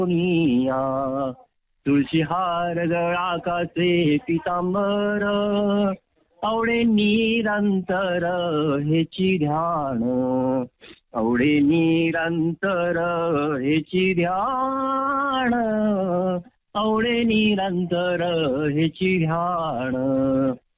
दुनिया तुळशी हार गळा कासे पितांबर आवडे निरंतर हेची ध्यान आवडे निरंतर हेची ध्यान आवडे निरंतर हेची ध्यान